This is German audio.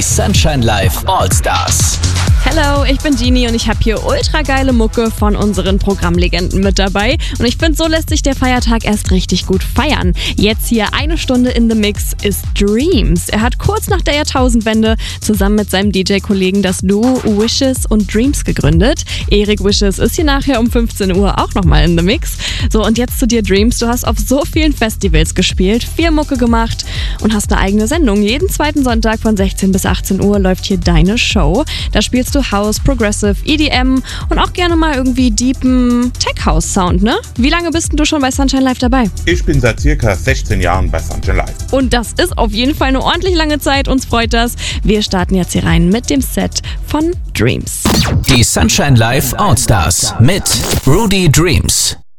Die Sunshine Live All-Stars. Hello, ich bin Genie und ich habe hier ultra geile Mucke von unseren Programmlegenden mit dabei. Und ich finde, so lässt sich der Feiertag erst richtig gut feiern. Jetzt hier 1 Stunde in the Mix ist Dreams. Er hat kurz nach der Jahrtausendwende zusammen mit seinem DJ-Kollegen das Duo Wishes und Dreams gegründet. Erik Wishes ist hier nachher um 15 Uhr auch nochmal in the Mix. So, und jetzt zu dir, Dreams. Du hast auf so vielen Festivals gespielt, viel Mucke gemacht und hast eine eigene Sendung. Jeden zweiten Sonntag von 16 bis 18 Uhr läuft hier deine Show. Da spielst du House, Progressive, EDM und auch gerne mal irgendwie deepen Tech-House-Sound, ne? Wie lange bist denn du schon bei Sunshine Live dabei? Ich bin seit circa 16 Jahren bei Sunshine Live. Und das ist auf jeden Fall eine ordentlich lange Zeit, uns freut das. Wir starten jetzt hier rein mit dem Set von Dreams. Die Sunshine Live All-Stars mit Rudy Dreams.